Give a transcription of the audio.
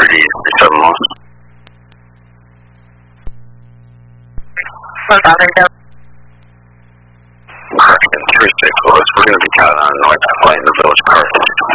City, 37 miles. 1000. Correction, 36 was. We're going to be caught on North Plane, the Village Park.